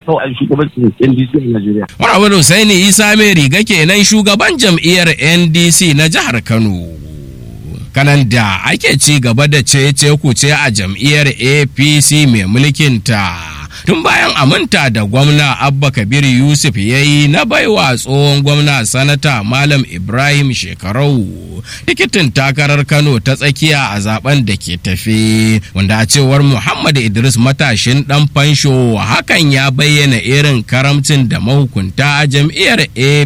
kawai a shugabancin NDC a Najeriya. Honorable Hussaini Isa mai riga kenan shugaban jam'iyyar NDC na jihar Kano. Kanan da ake ci gaba da cece kuce a jam'iyyar APC mai mulkinta. Tun bayan aminta da gwamna Abba Kabir Yusuf ya yi na baiwa tsohon gwamna sanata Malam Ibrahim Shekarau tikitin takarar Kano ta tsakiya a zaben da ke tafe, wanda a cewar Muhammad Idris matashin dan fansho hakan ya bayyana irin karamcin da mahukunta a jam'iyyar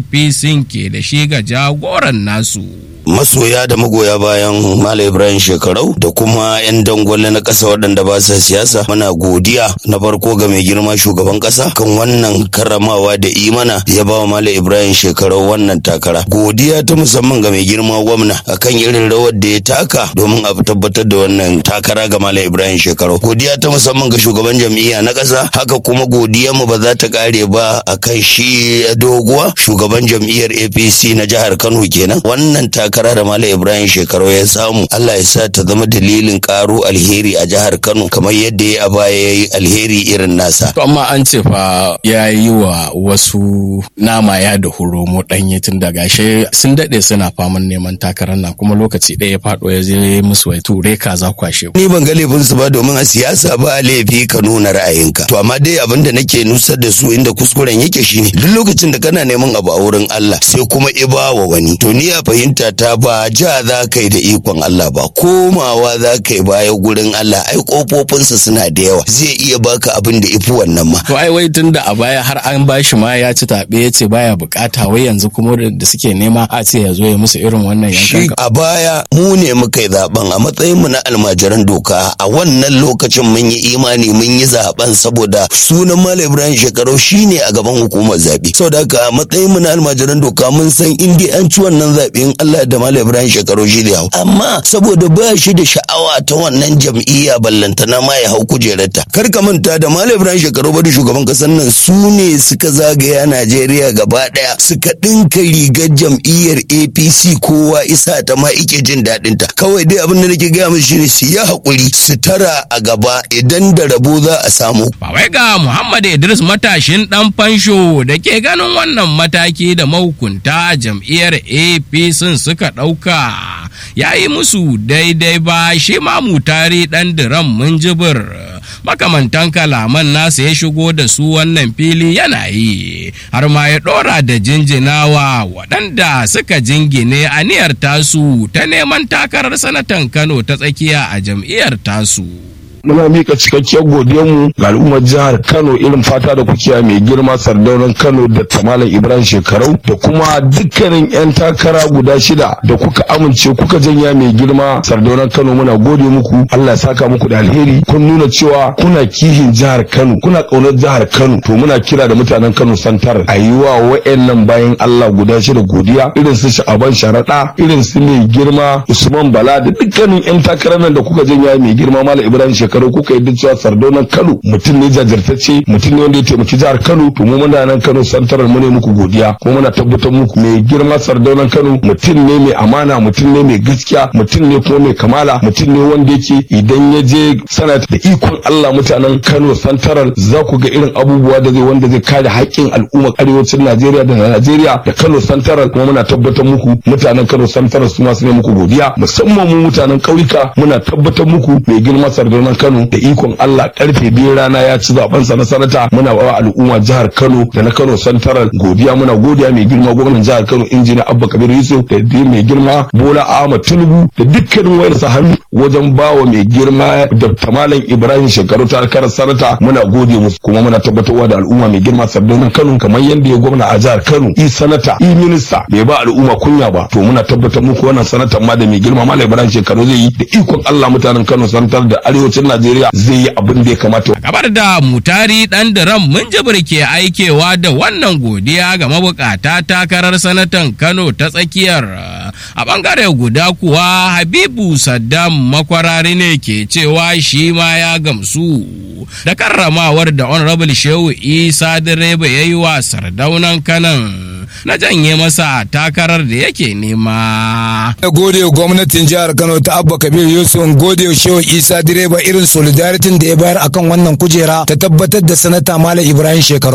APC ke da shi ga jagoran nasu. Masoya da magoya bayan Malam Ibrahim Shekarau da kuma 'yan dangwale na ƙasa waɗanda ba sa siyasa, muna godiya na farko ga mai girma shugaban ƙasa kan wannan karramawa da imana ya ba wa Malam Ibrahim Shekarau wannan takara. Godiya ta musamman ga mai girma gwamna akan irin rawar da ya taka domin a tabbatar da wannan takara ga Malam Ibrahim Shekarau. Godiya ta musamman ga shugaban jam'iyya na ƙasa, haka kuma godiyar mu ba za ta kare ba akan shi doguwa shugaban jam'iyyar APC na jihar Kano kenan. Wannan takara da Malam Ibrahim Shekarau ya samu, Allah ya sa ta zama dalilin karo alheri a jihar Kano kamar yadda ya baya yayi alheri irin nasa. To amma an ce fa ya yi wa wasu nama ya da horomo ɗanye tun da gashe sun daɗe suna faman neman takarar nan kuma lokaci ɗaya ya faɗo ya je musu wai ture kaza kwashe. Ni ban ga laifin su ba, domin a siyasa ba laifi ka nuna ra'ayinka. To amma dai abin da nake nusar da su inda kuskuren yake shine duk lokacin da kana neman abu a wurin Allah sai kuma ibawa wani. To ni a fahimta ta ba ja za ka yi da ikon Allah ba, komawa za ka yi baya gurin Allah. Ai kofofinsa suna da yawa, zai iya baka abin da ifi wannan ma. To ai wai tun da a baya har an bashi ma ya ci taɓe ya ce baya bukata, wai yanzu kuma da suke nema a ce ya zo ya musu irin wannan yankan. Shi a baya mu ne muka yi zaben a matsayin mu na almajiran doka, a wannan lokacin mun yi imani mun yi zaben saboda sunan Malam Ibrahim Shekarau shine a gaban hukumar zabe. Saboda haka a matsayin mu na almajiran doka mun san in dai an ci wannan zabe in Allah da Malam Ibrahim Shekarau shi da hau, amma saboda ba shi da sha'awa ta wannan jam'iyya ballantana ma ya hau kujerarta. Kar ka manta da Malam Ibrahim Shekarau ba da shugaban kasar nan su ne suka zagaya Najeriya gaba daya suka dinka rigar jam'iyyar APC, kowa isa ta ma ike jin daɗin ta. Kawai dai abin da nake gaya musu shine su yi hakuri su tara a gaba, idan da rabo za a samu. Ba wai ga Muhammad Idris matashin dan fansho da ke ganin wannan mataki da mahukunta jam'iyyar APC suka ɗauka ya yi musu daidai ba, shi ma Mutari ɗan diram Minjibir makamantan kalaman nasa ya shigo da su wannan fili yana yi, har ma ya ɗora da jinjinawa waɗanda suka jingine aniyar tasu ta neman takarar sanatan Kano ta tsakiya a jam'iyyar tasu. Muna mika cikakkiyar godiyarmu ga al'ummar jihar Kano, irin fata da kuke mai girma Sardaunan Kano da Malam Ibrahim Shekarau da kuma dukkanin 'yan takara guda 6 da kuka amince kuka janya mai girma Sardaunan Kano. Muna gode muku, Allah ya saka muku da alheri. Kun nuna cewa kuna kihin jihar Kano, kuna kaunar jihar Kano. To muna kira da mutanen Kano Santar a yi wa wa'annan bayan Allah guda 6 godiya, irin su Sha'aban Sharaɗa, irin su mai girma Usman Bala da dukkanin 'yan takarar nan da kuka janya mai girma Malam Ibrahim Shekarau. Kuka yadda cewa Sardaunan Kano mutum ne jajirtacce, mutum ne wanda ya taimaki jihar Kano. To mu muna nan Kano Santaral mu ne muku godiya, kuma muna tabbatar muku mai girma Sardaunan Kano mutum ne mai amana, mutum ne mai gaskiya, mutum ne kuma mai kamala, mutum ne wanda yake idan ya je sanat da ikon Allah mutanen Kano Santaral za ku ga irin abubuwa da zai wanda zai kare haƙƙin al'ummar arewacin Najeriya da Najeriya da Kano Santaral. Kuma muna tabbatar muku mutanen Kano Santaral su ma su ne muku godiya, musamman mu mutanen ƙauyuka muna tabbatar muku mai girma Sardaunan Kano da ikon Allah karfe 2 rana ya ci zaben sa na sanata. Muna wa al'umma jihar Kano da na Kano Santaral godiya, muna godiya mai girma gwamnatin jihar Kano injiniya Abba Kabir Yusuf da mai girma Bola Ahmad Tinubu da dukkanin wayar sa hannu wajen bawa mai girma Dr. Malam Ibrahim Shekarau takarar sanata. Muna gode musu, kuma muna tabbatarwa da al'umma mai girma Sardaunan Kano kamar yadda ya gwamna a jihar Kano i sanata i minista bai ba al'umma kunya ba. To muna tabbatar muku wannan sanatan ma da mai girma Malam Ibrahim Shekarau zai yi da ikon Allah mutanen Kano Santaral da arewacin Najeriya zai yi abin da ya kamata. Gabar da Mutari ɗan diram Minjibir ke aikewa da wannan godiya ga mabukata takarar sanatan Kano ta tsakiyar, a bangare guda kuwa Habibu Saddam Makwarari ne ke cewa shi ma ya gamsu da karramawar da Honorable Shehu Isa Direba ya yi wa Sardaunan Kanan na janye masa takarar da yake nema. Gode gwamnatin jihar Kano ta Abba Kabir Yusuf, gode Shehu Isa Direba irin solidarity da ya bayar akan wannan kujera ta tabbatar da sanata Malam Ibrahim Shekarau.